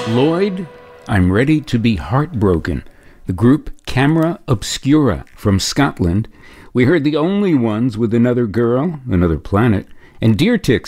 Lloyd, I'm Ready to Be Heartbroken. The group Camera Obscura from Scotland. We heard The Only Ones with Another Girl, Another Planet, and Deer Ticks